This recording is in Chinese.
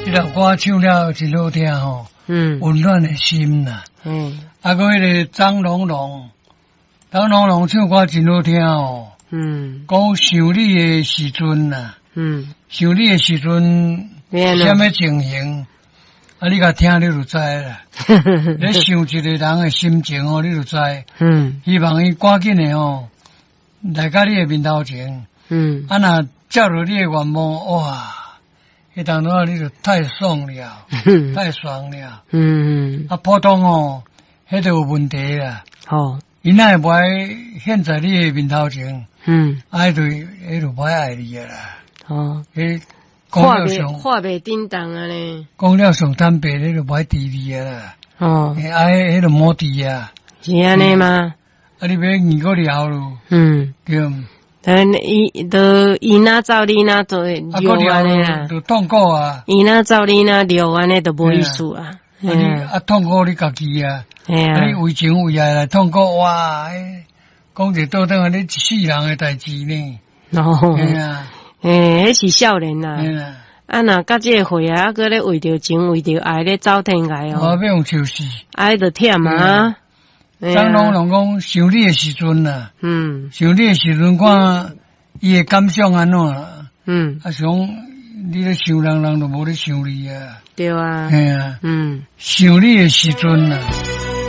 这首歌唱了真好听吼，温暖的心呐。啊，个迄个张龙龙唱歌真好听哦。讲想你的时阵呐，想你的时阵，什么情形？啊，你甲听你就知啦。你想一个人的心情哦，你就知。希望伊赶紧的哦，来到你的面头前。啊，若照着你的愿望，哇！迄当中你就太爽了，太爽了。啊，普通哦，迄就有问题啦。伊哪会不爱现在你的面头前？啊，迄就不爱爱你啦。迄话袂叮当啊咧。 讲了上坦白，你就不爱治你啦。迄就冇治啊。 是安尼吗？ 啊，你要二个了咯。对。 伊哪走你哪做留安尼啦， 就痛苦啊！ 伊哪走你哪留安尼就无意思啊！ 痛苦你家己啊！你为情为爱来痛苦哇！讲一倒等你一世人的代志呢。 迄是少年啦。啊，若到这个岁啊，搁咧为着情为着爱咧走天涯哦。 要用笑死。 爱就忝啊！ 张龙讲想你的时阵呐，想你的时阵看伊的感想安怎啦，啊想你咧想人就无咧想你啊， 对啊， 想你的时阵呐。